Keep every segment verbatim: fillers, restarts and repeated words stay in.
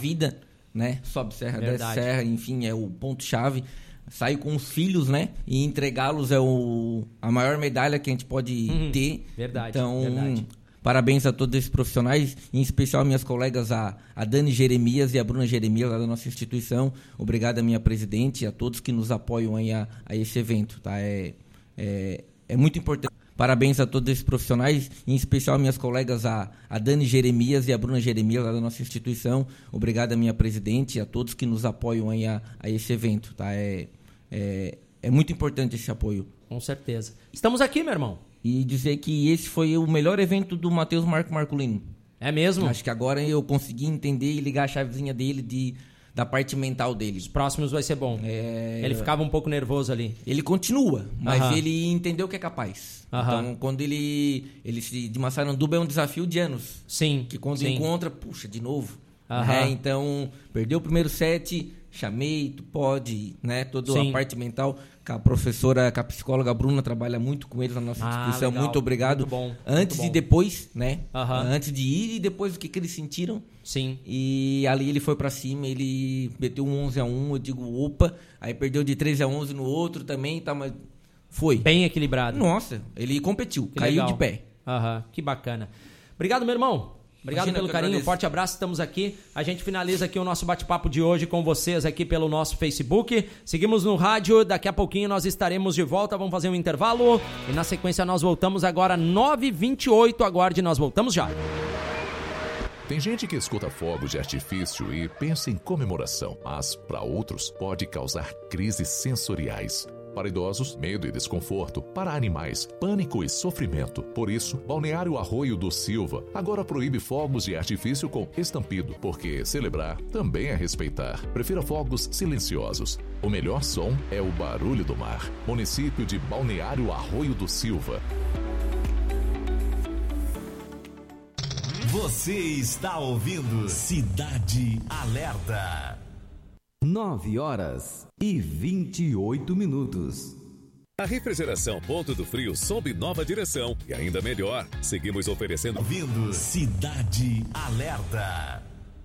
vida, né? Sobe serra, Verdade. desce serra, enfim, é o ponto-chave. Sair com os filhos, né? E entregá-los é o, a maior medalha que a gente pode Uhum. ter. Verdade, Então, verdade. parabéns a todos esses profissionais, em especial minhas colegas, a, a Dani Jeremias e a Bruna Jeremias, lá da nossa instituição. Obrigado a minha presidente e a todos que nos apoiam aí a, a esse evento, tá? É, é, é muito importante. Parabéns a todos esses profissionais, em especial minhas colegas, a, a Dani Jeremias e a Bruna Jeremias, lá da nossa instituição. Obrigado a minha presidente e a todos que nos apoiam aí a, a esse evento, tá? É, é, é muito importante esse apoio. Com certeza. Estamos aqui, meu irmão. E dizer que esse foi o melhor evento do Matheus Marco Marculino. É mesmo? Acho que agora eu consegui entender e ligar a chavezinha dele de, da parte mental dele. Os próximos vai ser bom. É... Ele ficava um pouco nervoso ali. Ele continua, mas Aham. ele entendeu que é capaz. Aham. Então, quando ele... ele se, de Massaranduba é um desafio de anos. Sim. Que quando sim. encontra, puxa, de novo. Aham. É, então, perdeu o primeiro set, chamei, tu pode, né? Toda Sim. a parte mental. A professora, a psicóloga Bruna trabalha muito com eles na nossa Ah, instituição. legal. Muito obrigado. Muito bom, Antes muito e bom. depois, né? Aham. Antes de ir e depois o que, que eles sentiram. Sim. E ali ele foi pra cima, ele meteu um onze a um, eu digo, opa. Aí perdeu de treze a onze no outro também, tá, mas foi. Bem equilibrado. Nossa, ele competiu, Que caiu legal. de pé. Aham, que bacana. Obrigado, meu irmão. Obrigado Imagina, pelo eu carinho, agradeço. forte abraço, estamos aqui. A gente finaliza aqui o nosso bate-papo de hoje com vocês aqui pelo nosso Facebook. Seguimos no rádio, daqui a pouquinho nós estaremos de volta, vamos fazer um intervalo. E na sequência nós voltamos agora, nove e vinte e oito, aguarde, nós voltamos já. Tem gente que escuta fogos de artifício e pensa em comemoração, mas para outros pode causar crises sensoriais. Para idosos, medo e desconforto. Para animais, pânico e sofrimento. Por isso, Balneário Arroio do Silva agora proíbe fogos de artifício com estampido, porque celebrar também é respeitar. Prefira fogos silenciosos. O melhor som é o barulho do mar. Município de Balneário Arroio do Silva. Você está ouvindo Cidade Alerta. nove horas e vinte e oito minutos. A refrigeração Ponto do Frio sob nova direção e ainda melhor, seguimos oferecendo... Ouvindo Cidade Alerta.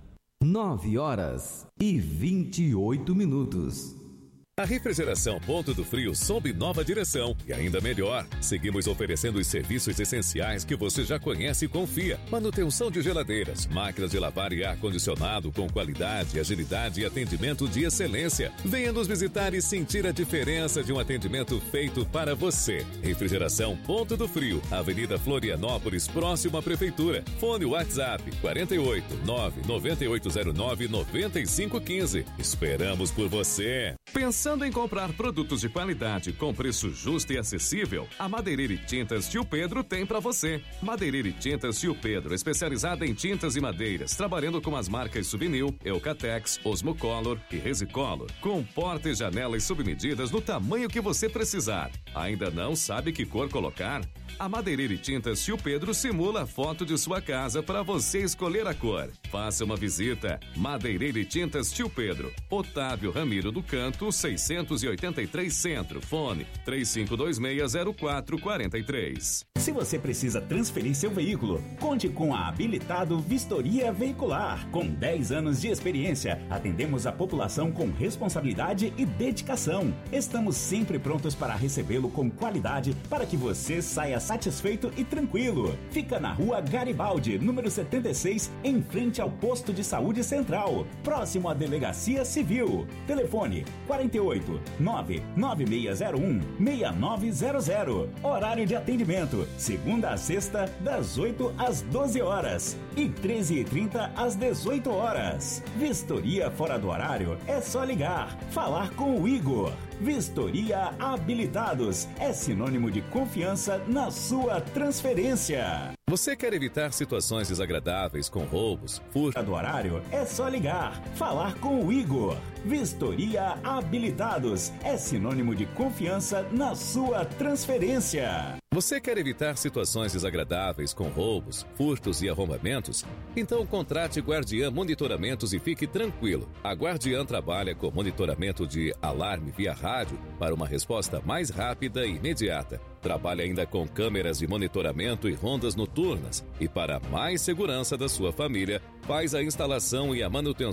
nove horas e vinte e oito minutos. A refrigeração Ponto do Frio sob nova direção e ainda melhor, seguimos oferecendo os serviços essenciais que você já conhece e confia. Manutenção de geladeiras, máquinas de lavar e ar-condicionado com qualidade, agilidade e atendimento de excelência. Venha nos visitar e sentir a diferença de um atendimento feito para você. Refrigeração Ponto do Frio, Avenida Florianópolis, próximo à Prefeitura. Fone WhatsApp quarenta e oito, nove nove oito zero nove, nove cinco um cinco. Esperamos por você. Pensando em comprar produtos de qualidade com preço justo e acessível? A Madeireira e Tintas Tio Pedro tem para você. Madeireira e Tintas Tio Pedro, especializada em tintas e madeiras, trabalhando com as marcas Suvinil, Eucatex, Osmocolor e Resicolor, com porta e janelas submedidas no tamanho que você precisar. Ainda não sabe que cor colocar? A Madeireira e Tintas Tio Pedro simula a foto de sua casa para você escolher a cor. Faça uma visita. Madeireira e Tintas Tio Pedro, Otávio Ramiro do Canto, seiscentos e oitenta e três Centro. Fone três cinco dois seis zero quatro quatro três. Se você precisa transferir seu veículo, conte com a Habilitado Vistoria Veicular. Com dez anos de experiência, atendemos a população com responsabilidade e dedicação. Estamos sempre prontos para recebê-lo com qualidade para que você saia satisfeito e tranquilo. Fica na rua Garibaldi, número setenta e seis, em frente ao Posto de Saúde Central, próximo à Delegacia Civil. Telefone quarenta e oito, nove nove seis zero um, seis nove zero zero. Horário de atendimento, segunda a sexta, das oito às doze horas e treze e trinta às dezoito horas. Vistoria fora do horário é só ligar, falar com o Igor. Vistoria Habilitados é sinônimo de confiança na sua transferência. Você quer evitar situações desagradáveis com roubos, furtos? Do horário é só ligar, falar com o Igor. Vistoria Habilitados é sinônimo de confiança na sua transferência. Você quer evitar situações desagradáveis com roubos, furtos e arrombamentos? Então contrate Guardiã Monitoramentos e fique tranquilo. A Guardiã trabalha com monitoramento de alarme via rádio para uma resposta mais rápida e imediata. Trabalha ainda com câmeras de monitoramento e rondas noturnas. E para mais segurança da sua família, faz a instalação e a manutenção